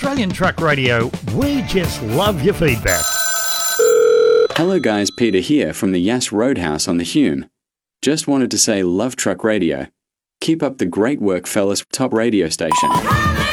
Australian Truck Radio, we just love your feedback. Hello guys, Peter here from the Yass Roadhouse on the Hume. Just wanted to say love Truck Radio. Keep up the great work, fellas. Top radio station.